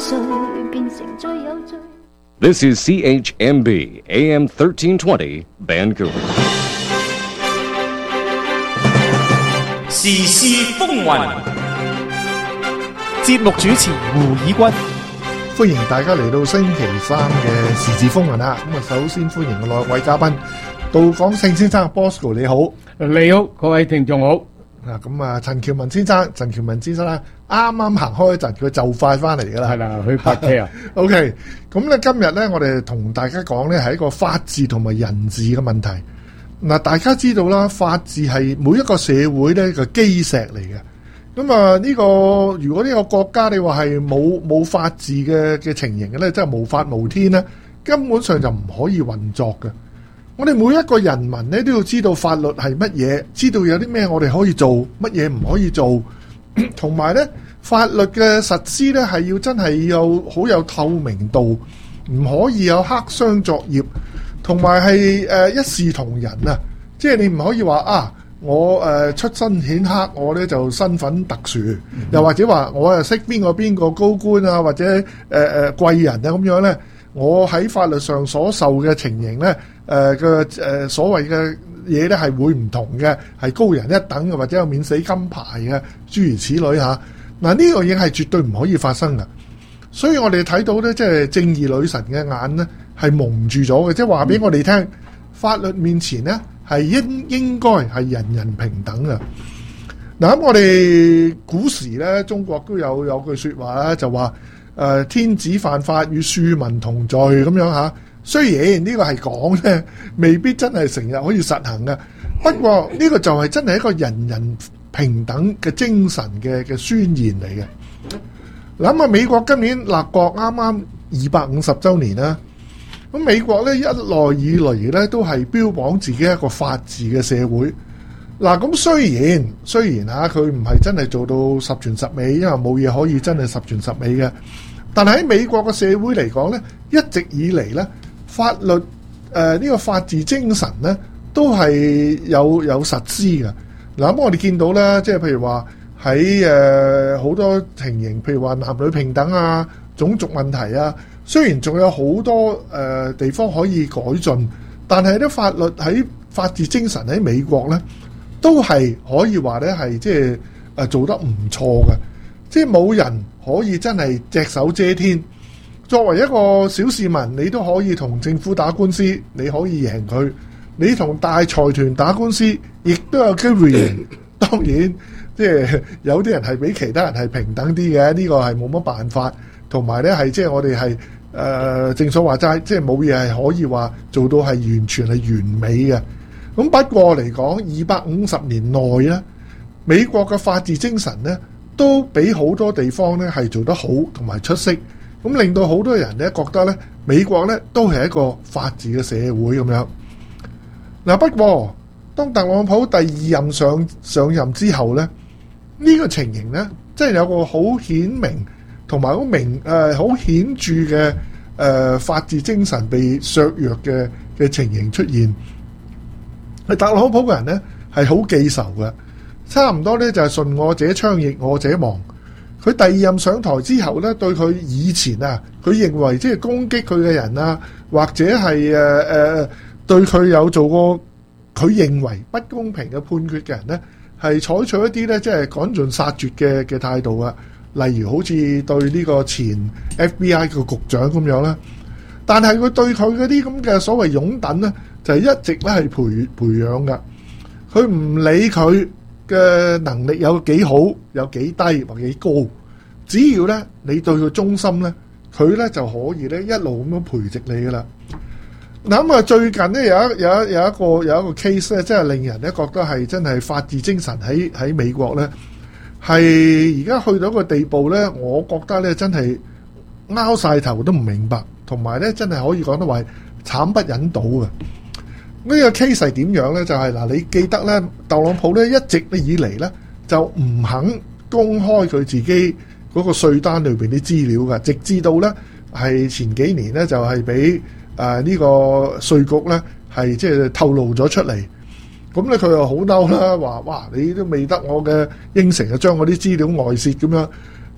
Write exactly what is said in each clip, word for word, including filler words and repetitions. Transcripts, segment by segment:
誰變成最有罪。 This is C H M B A M thirteen twenty Vancouver. 時事風雲， 節目主持胡以軍， 歡迎大家嚟到星期三嘅時事風雲啦。咁啊，首先歡迎兩位嘉賓，杜廣勝先生 Bosco 你好， 你好，各位聽眾好。 啊，咁啊，陳橋文先生，陳橋文先生啦，啱啱行開一陣，佢就快翻嚟噶啦。 係啦，去拍車啊。 OK，咁咧今日咧，我哋同大家講咧係一個法治同埋人治嘅問題。嗱，大家知道啦，法治係每一個社會咧個基石嚟嘅。咁啊，呢個如果呢個國家你話係冇冇法治嘅嘅情形嘅咧，即係無法無天咧，根本上就唔可以運作嘅。我哋每一個人民咧都要知道法律係乜嘢，知道有啲咩我哋可以做，乜嘢唔可以做，同埋咧法律嘅實施咧係要真係有好有透明度，唔可以有黑箱作業，同埋係誒一視同仁啊！即係你唔可以話啊，我誒、呃、出身顯赫，我咧就身份特殊，嗯、又或者話我誒識邊個邊個高官啊，或者誒誒、呃、貴人啊咁樣咧。我喺法律上所受嘅情形咧，誒嘅誒所謂嘅嘢咧係會唔同嘅，係高人一等嘅，或者有免死金牌嘅，諸如此類嚇。嗱、啊、呢、這個嘢係絕對唔可以發生嘅，所以我哋睇到咧，即係正義女神嘅眼咧係蒙住咗嘅，即係話俾我哋聽，法律面前咧係應應該係人人平等嘅。嗱、啊、咁我哋古時咧，中國都有有句説話啦，就話。誒、呃、天子犯法與庶民同罪咁樣嚇，雖然呢個係講咧，未必真係成日可以實行嘅。不過呢個就係真係一個人人平等嘅精神嘅嘅宣言嚟嘅。諗下美國今年立國啱啱二百五十週年啦，咁美國咧一來以嚟咧都係標榜自己一個法治嘅社會。嗱，咁雖然雖然嚇佢唔係真係做到十全十美，因為冇嘢可以真係十全十美嘅。但係喺美國嘅社會嚟講咧，一直以嚟咧，法律誒呢、呃這個法治精神咧，都係有有實施嘅。嗱，咁我哋見到咧，即係譬如話喺誒好多情形，譬如話男女平等啊、種族問題啊，雖然仲有好多誒、呃、地方可以改進，但係咧法律喺法治精神喺美國咧，都係可以話咧係即係誒做得唔錯嘅，即係冇人可以真係隻手遮天。作為一個小市民，你都可以同政府打官司，你可以贏佢；你同大財團打官司，亦都有機會贏。當然，即係有啲人係比其他人係平等啲嘅，呢個係冇乜辦法。同埋咧係即係我哋係誒正所話齋，即係冇嘢係可以話做到係完全係完美嘅。咁不過嚟講，二百五十年內咧，美國嘅法治精神咧，都比好多地方咧係做得好同埋出色，咁令到好多人咧覺得咧，美國咧都係一個法治嘅社會咁樣。嗱，不過當特朗普第二任上上任之後咧，呢個情形咧，即係有個好顯明同埋好明誒好顯著嘅誒法治精神被削弱嘅嘅情形出現。特朗普嘅人咧係好記仇嘅，差唔多咧就係順我者昌，逆我者亡。佢第二任上台之後咧，對佢以前啊，佢認為即係攻擊佢嘅人啊，或者係誒誒對佢有做過佢認為不公平嘅判決嘅人咧，係採取一啲咧即係趕盡殺絕嘅嘅態度啊。例如好似對呢個前 F B I 嘅局長咁樣啦。但係佢對佢嗰啲咁嘅所謂擁躉咧，就係一直咧係培培養噶。佢唔理佢嘅能力有幾好，有幾低或幾高，只要咧你對佢忠心咧，佢咧就可以咧一路咁樣培植你噶啦。嗱咁啊，最近咧有一有一有一個有一個 case 咧，即係令人咧覺得係真係法治精神喺喺美國咧，係而家去到一個地步咧，我覺得咧真係拗晒頭都唔明白。同埋咧，真係可以講得話慘不忍睹嘅。呢個 case 係點樣咧？就係嗱，你記得咧，特朗普咧一直咧以嚟咧就唔肯公開佢自己嗰個稅單裏邊啲資料嘅，直至到咧係前幾年咧就係俾誒呢個稅局咧係即係透露咗出嚟。咁咧佢又好嬲啦，話哇你都未得我嘅應承，就將我啲資料外泄咁樣。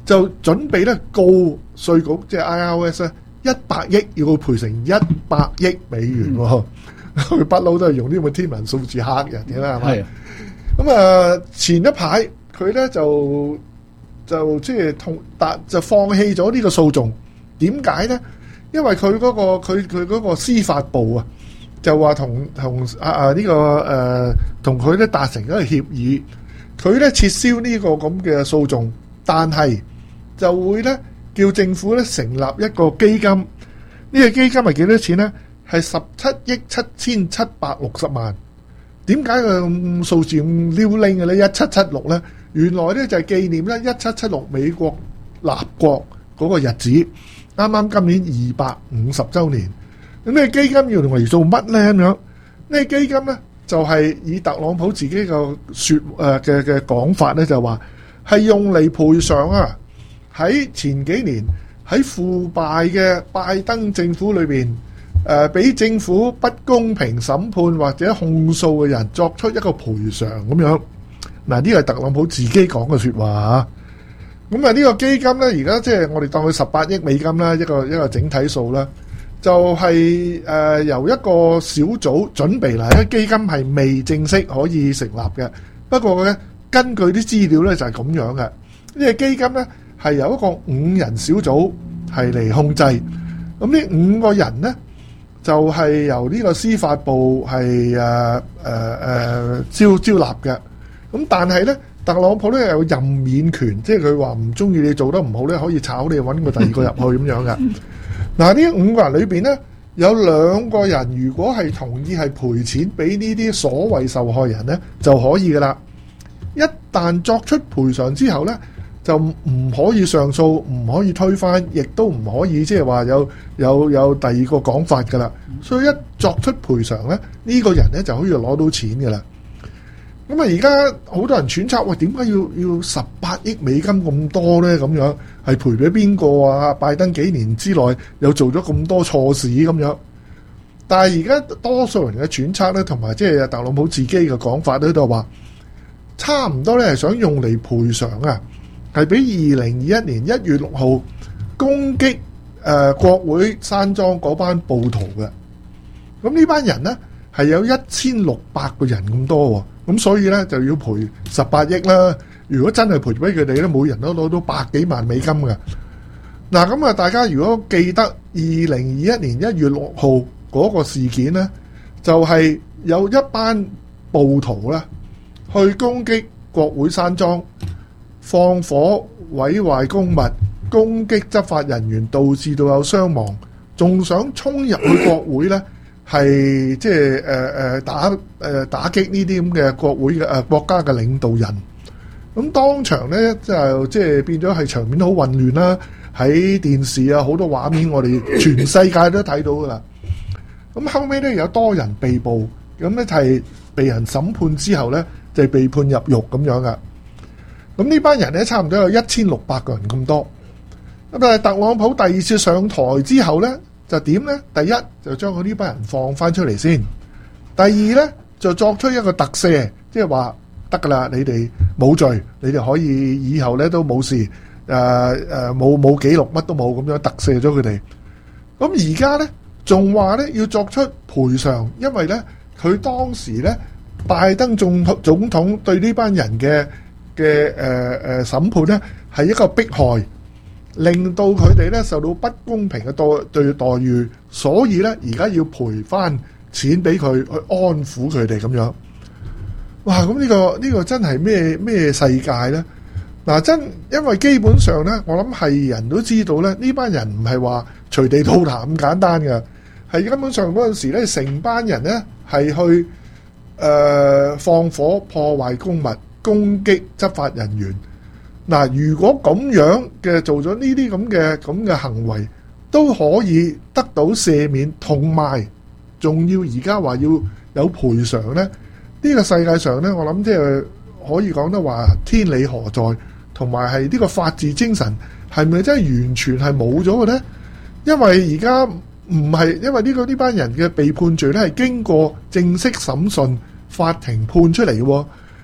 就準備咧告稅局，即係 I R S 咧一百億，要佢賠成一百億美元喎。佢不嬲都係用呢個天文數字嚇人嘅啦，係咪？咁啊，前一排佢咧就就即係同達就放棄咗呢個訴訟。點解咧？因為佢嗰個佢佢嗰個司法部啊，就話同同啊啊呢個誒同佢咧達成一個協議，佢咧撤銷呢個咁嘅訴訟，但係就會咧叫政府咧成立一個基金。呢個基金係幾多錢咧？係十七億七千七百六十萬。點解個數字咁溜拎嘅咧？一七七六咧，原來咧就係紀念咧一七七六美國立國嗰個日子，啱啱今年二百五十週年。咁呢個基金要用嚟做乜咧？咁樣呢個基金咧就係以特朗普自己個説誒嘅嘅講法咧，就話係用嚟賠償啊！喺前幾年喺腐敗嘅拜登政府裏邊。誒俾、呃、政府不公平審判或者控訴嘅人作出一個賠償咁樣，嗱呢個係特朗普自己講嘅説話嚇。咁啊呢個基金呢，而家即係我哋當佢十八億美金啦，一個一個整體數啦，就係、是、誒、呃、由一個小組準備嚟，呢個基金係未正式可以成立嘅。不過咧，根據啲資料呢，就係、是、咁樣嘅。呢、這個基金呢，係由一個五人小組係嚟控制，咁呢五個人呢。就係由呢個司法部係誒誒誒招招納嘅，咁但係咧，特朗普咧有任免權，即係佢話唔中意你做得唔好咧，可以炒你揾個第二個入去咁樣嘅。嗱，呢五個人裏邊咧，有兩個人如果係同意係賠錢俾呢啲所謂受害人咧，就可以噶啦。一旦作出賠償之後咧，就唔可以上訴，唔可以推翻，亦都唔可以即係話有有有第二個講法噶啦。所以一作出賠償咧，呢、這個人咧就可以攞到錢噶啦。咁啊，而家好多人揣測，喂，點解要要十八億美金咁多咧？咁樣係賠俾邊個啊？拜登幾年之內又做咗咁多錯事咁樣。但係而家多數人嘅揣測咧，同埋即係特朗普自己嘅講法咧，都係話差唔多咧係想用嚟賠償啊。係俾二零二一年一月六號攻擊誒、呃、國會山莊嗰班暴徒嘅，咁呢班人呢係有一千六百個人咁多喎，咁所以呢就要賠十八億啦。如果真係賠俾佢哋咧，每人都攞到百幾萬美金嘅。嗱，咁啊，大家如果記得二零二一年一月六號嗰個事件呢，就係、是、有一班暴徒啦去攻擊國會山莊。放火毀壞公物，攻擊執法人員，導致到有傷亡，仲想衝入去國會呢，係即係誒誒打誒、呃、打擊呢啲咁嘅國會嘅誒、呃、國家嘅領導人。咁當場呢，就即係變咗係場面好混亂啦。喺電視啊好多畫面，我哋全世界都睇到噶啦。咁後尾呢，有多人被捕，咁呢就係被人審判之後呢，就係被判入獄咁樣噶。咁呢班人咧，差唔多有一千六百個人咁多。咁但係特朗普第二次上台之後咧，就點咧？第一就將佢呢班人放翻出嚟先。第二咧就作出一個特赦，即係話得噶啦，你哋冇罪，你哋可以以後咧都冇事，誒誒冇冇記錄，乜都冇，咁樣特赦咗佢哋。咁而家咧仲話咧要作出賠償，因為咧佢當時咧拜登總總統對呢班人嘅。嘅誒誒審判咧係一個迫害，令到佢哋咧受到不公平嘅待對待遇，所以咧而家要賠翻錢俾佢去安撫佢哋咁樣。哇！咁呢個呢個真係咩咩世界咧？嗱，真因為基本上咧，我諗係人都知道咧，呢班人唔係話隨地吐痰咁簡單嘅，係根本上嗰陣時咧，成班人咧係去誒放火破壞公物。攻擊執法人員。嗱，如果咁樣嘅做咗呢啲咁嘅咁嘅行為，都可以得到赦免，同埋仲要而家話要有賠償呢？呢個世界上呢，我諗即係可以講得話天理何在，同埋係呢個法治精神係咪真係完全係冇咗嘅呢？因為而家唔係因為呢個呢班人嘅被判罪呢係經過正式審訊，法庭判出嚟嘅喎。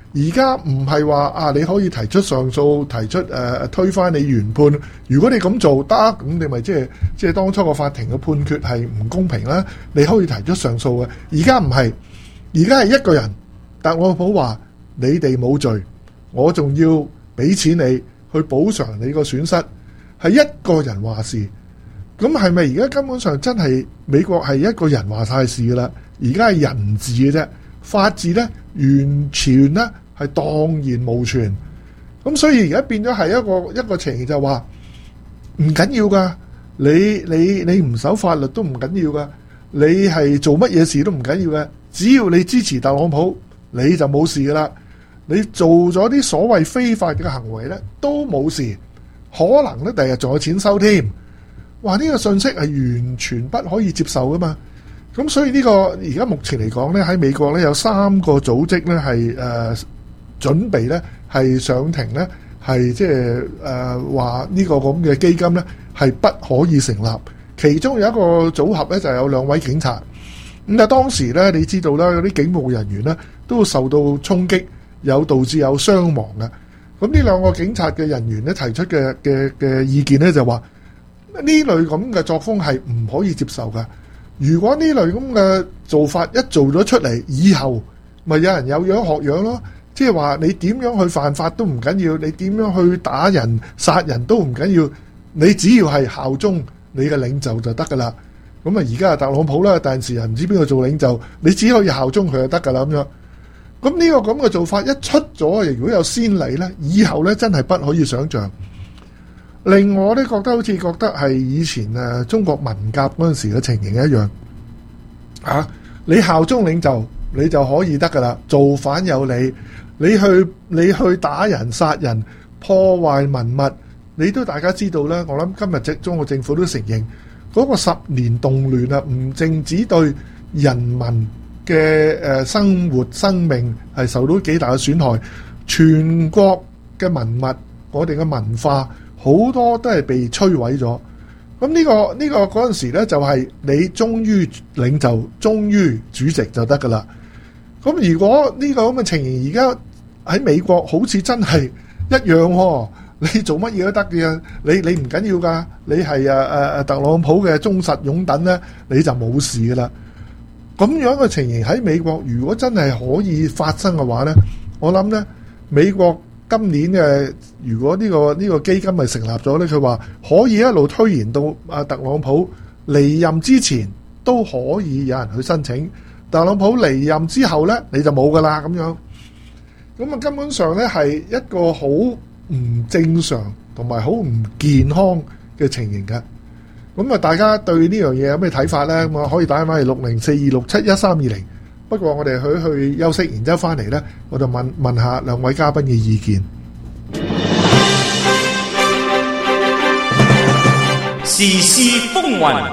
而家唔係話啊，你可以提出上訴，提出誒、呃、推翻你原判。如果你咁做得，咁你咪即係即係當初個法庭嘅判決係唔公平啦。你可以提出上訴嘅。而家唔係，而家係一個人。特朗普話：你哋冇罪，我仲要俾錢你去補償你個損失。係一個人話事。咁係咪而家根本上真係美國係一個人話晒事噶啦？而家係人治嘅啫，法治咧完全咧係蕩然無存。咁所以而家變咗係一個一個情形，就係話唔緊要噶，你你你唔守法律都唔緊要噶，你係做乜嘢事都唔緊要嘅，只要你支持特朗普，你就冇事噶啦。你做咗啲所謂非法嘅行為咧，都冇事，可能咧第日仲有錢收添。哇！呢個信息係完全不可以接受噶嘛。咁所以呢個而家目前嚟講咧，喺美國咧有三個組織咧係誒準備咧係上庭咧係即係誒話呢個咁嘅基金咧係不可以成立。其中有一個組合咧就有兩位警察。咁啊當時咧你知道啦，有啲警務人員咧都受到衝擊，有導致有傷亡嘅。咁呢兩個警察嘅人員咧提出嘅嘅嘅意見咧就話，呢類咁嘅作風係唔可以接受噶。如果呢類咁嘅做法一做咗出嚟，以後咪有人有樣學樣咯。即係話你點樣去犯法都唔緊要，你點樣去打人殺人都唔緊要，你只要係效忠你嘅領袖就得噶啦。咁啊而家係特朗普啦，但係時人唔知邊個做領袖，你只可以效忠佢就得噶啦咁樣。咁呢個咁嘅做法一出咗，如果有先例呢，以後呢真係不可以想像。令我咧覺得好似覺得係以前誒中國文革嗰陣時嘅情形一樣，啊！你效忠領袖，你就可以得噶啦。造反有理，你去你去打人殺人、破壞文物，你都大家知道啦。我諗今日即中國政府都承認，嗰個十年動亂啊，唔淨止對人民嘅誒生活生命係受到幾大嘅損害，全國嘅文物，我哋嘅文化。好多都係被摧毀咗，咁呢個呢個嗰陣時咧就係你忠於領袖、忠於主席就得噶啦。咁如果呢個咁嘅情形而家喺美國好似真係一樣喎，你做乜嘢都得嘅，你你唔緊要噶，你係誒誒誒特朗普嘅忠實擁躉咧，你就冇事噶啦。咁樣嘅情形喺美國，如果真係可以發生嘅話咧，我諗咧美國。今年嘅如果呢個呢個基金係成立咗咧，佢話可以一路推延到阿特朗普離任之前都可以有人去申請。特朗普離任之後咧，你就冇噶啦咁樣。咁啊根本上咧係一個好唔正常同埋好唔健康嘅情形嘅。咁啊大家對呢樣嘢有咩睇法咧？咁啊可以打翻嚟六零四二六七一三二零。不過我哋去去休息，然之後翻嚟咧，我就問問下兩位嘉賓嘅意見。 時事風雲，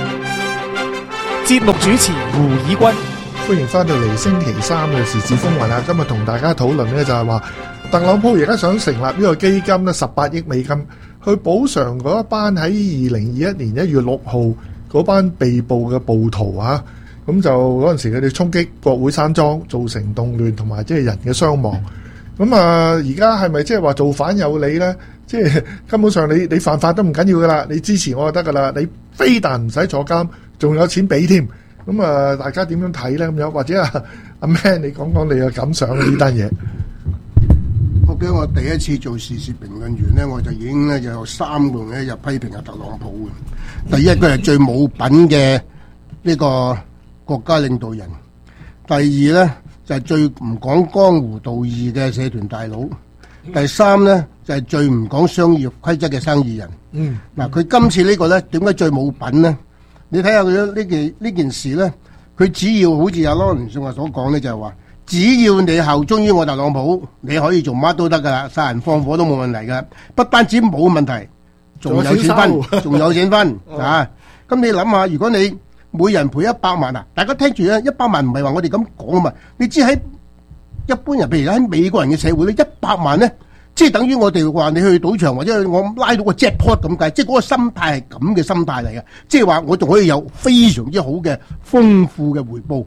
節目主持胡以軍， 歡迎翻到嚟星期三嘅時事風雲啊！今日同大家討論咧就係話，特朗普而家想成立呢個基金咧，十八億美金去補償嗰一班喺二零二一年一月六號嗰班被捕嘅暴徒啊！咁就嗰陣時佢哋衝擊國會山莊，造成動亂同埋即係人嘅傷亡。咁啊，而家係咪即係話造反有理呢？即係根本上你你犯法都唔緊要噶啦，你支持我就得噶啦。你非但唔使坐監，仲有錢俾添。咁啊，大家點樣睇呢？咁樣或者啊，阿 Man 你講講你嘅感想呢單嘢。 我記得我第一次做時事評論員呢，我就已經咧就有三個咧就批評阿特朗普嘅。第一個係最冇品嘅呢個國家領導人，第二呢，就係、是、最唔講江湖道義嘅社團大佬，第三呢，就係、是、最唔講商業規則嘅生意人。嗯，嗱佢今次呢個呢，點解最冇品呢？你睇下佢呢件呢件事呢，佢只要好似阿羅連勝話所講呢，就係、是、話只要你效忠於我特朗普，你可以做乜都得噶啦，殺人放火都冇問題噶，不單止冇問題，仲有錢分，仲有錢分啊！咁你諗下，如果你每人賠一百萬啊！大家聽住咧，一百萬唔係話我哋咁講啊嘛。你知喺一般人，譬如喺美國人嘅社會咧，一百萬咧，即係等於我哋話你去賭場或者我拉到個 jackpot 咁計，即係嗰個心態係咁嘅心態嚟嘅。即係話我仲可以有非常之好嘅豐富嘅回報。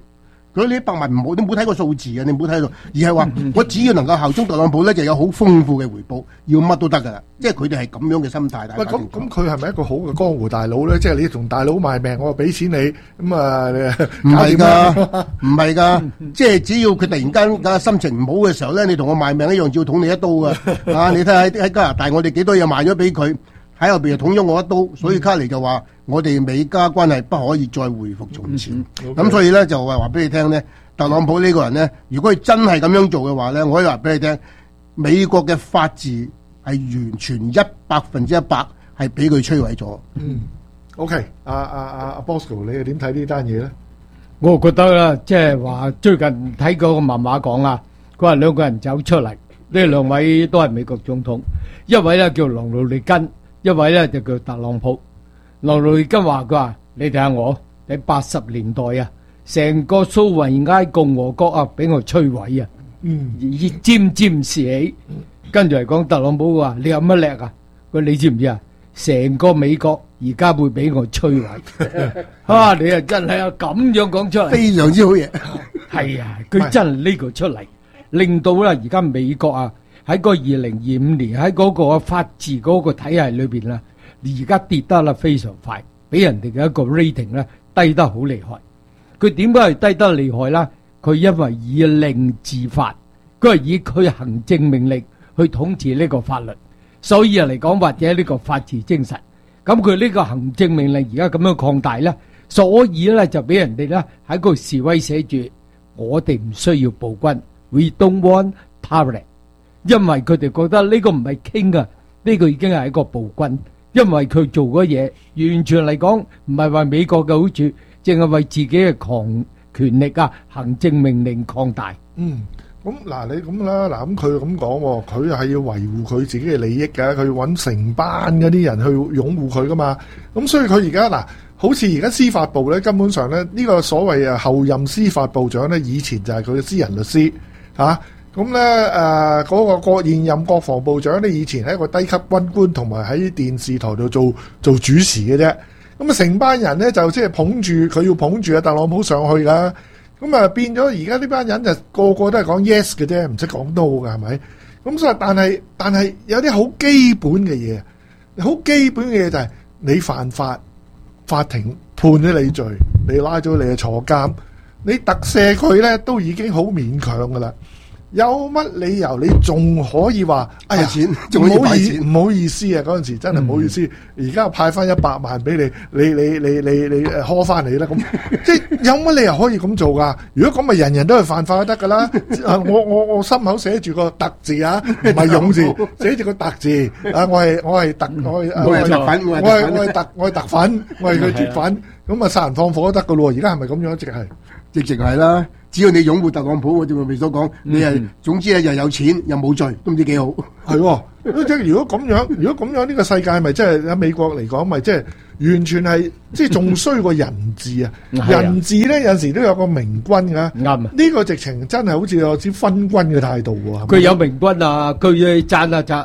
佢呢一百萬唔好，你冇睇個數字啊，你冇睇到，而係話我只要能夠效忠特朗普咧，就有好豐富嘅回報，要乜都得噶啦。即係佢哋係咁樣嘅心態。 喂，咁咁佢係咪一個好嘅江湖大佬咧？即係你同大佬賣命，我俾錢你，咁啊， 唔係㗎，唔係㗎，即係只要佢突然間嘅心情唔好嘅時候咧，你同我賣命一樣，照捅你一刀㗎。啊，你睇下喺加拿大，我哋幾多嘢賣咗俾佢，喺後邊又捅咗我一刀，所以卡尼就話我哋美加關係不可以再回復從前。咁、嗯嗯、所以咧就係話俾你聽咧，特朗普呢個人咧，如果佢真係咁樣做嘅話咧，我可以話俾你聽，美國嘅法治係完全一百分之一百係俾佢摧毀咗。 嗯 ，OK，阿阿阿阿 Bosco，你又點睇呢單嘢咧？ 我覺得啦，即係話最近睇嗰個漫畫講啦，佢話兩個人走出嚟，呢兩位都係美國總統，一位咧叫羅努利根，一位咧就叫特朗普。羅努利根話佢話：你睇下我喺八十年代啊，成個蘇維埃共和國啊，俾我摧毀啊， 嗯， 以沾沾是喜。跟住嚟講，特朗普話：你有乜叻啊？佢你知唔知啊？成個美國而家會俾我摧毀啊！你啊真係啊咁樣講出嚟， 非常之好嘢。 係啊，佢真係呢個出嚟，令到咧而家美國啊喺個二零二五年喺嗰個法治嗰個體系裏邊啦，而家跌得啦非常快，俾人哋嘅一個 rating 咧低得好厲害。佢點解係低得厲害啦？佢因為以令治法，佢係以佢行政命令去統治呢個法律，所以啊嚟講或者呢個法治精神，咁佢呢個行政命令而家咁樣擴大咧，所以咧就俾人哋咧喺個示威寫住我哋唔需要暴君 ，We don't want tyranny，因為佢哋覺得呢個唔係傾啊，呢個已經係一個暴君，因為佢做嘅嘢完全嚟講唔係為美國嘅好處，淨係為自己嘅強權力啊，行政命令擴大。 嗯。咁嗱，你咁啦，嗱咁佢咁講，佢係要維護佢自己嘅利益嘅，佢揾成班嗰啲人去擁護佢噶嘛。咁所以佢而家嗱，好似而家司法部咧，根本上咧呢個所謂啊後任司法部長咧，以前就係佢嘅私人律師嚇。咁咧誒嗰個國現任國防部長咧，以前係一個低級軍官，同埋喺電視台度做做主持嘅啫。咁啊，成班人咧就即係捧住佢要捧住阿特朗普上去噶。咁啊，變咗而家呢班人就個個都係講 yes 嘅啫，唔識講 no 嘅係咪？咁所以但係但係有啲好基本嘅嘢，好基本嘅嘢就係你犯法，法庭判咗你罪，你拉咗你去坐監，你特赦佢咧都已經好勉強噶啦。有乜理由你仲可以話哎呀錢，仲可以派錢？ 唔好意思啊，嗰陣時真係唔好意思。而家派翻一百萬俾你，你你你你你誒呵翻你啦。咁即係有乜理由可以咁做噶？如果咁咪人人都係犯法就得噶啦。我我我心口寫住個特字啊，唔係勇字，寫住個特字啊。我係我係特我係我係特粉，我係我係特我係特粉，我係佢鐵粉。咁啊殺人放火都得噶咯。而家係咪咁樣？即係直直係啦。只要你擁護特朗普，我正如未所講，你係、嗯、總之咧又有錢又冇罪，都唔知幾好。 係喎，即係如果咁樣，如果咁樣呢、呢個世界咪即係喺美國嚟講，咪即係完全係即係仲衰過人治啊！人治咧有時都有個明君㗎，啱啊！呢個直情真係好似有啲昏君嘅態度喎。 佢有明君啊，佢讚啊讚